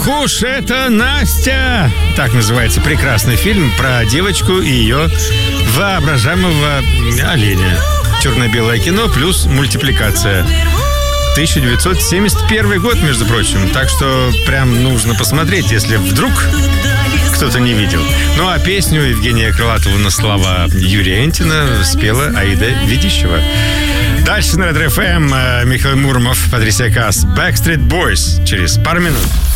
Ох уж это Настя! Так называется прекрасный фильм про девочку и ее воображаемого оленя. Черно-белое кино плюс мультипликация. 1971 год, между прочим. Так что прям нужно посмотреть, если вдруг кто-то не видел. Ну а песню Евгения Крылатова на слова Юрия Энтина спела Аида Ведищева. Дальше на Red FM Михаил Муромов, Патрисия Каас, Backstreet Boys через пару минут.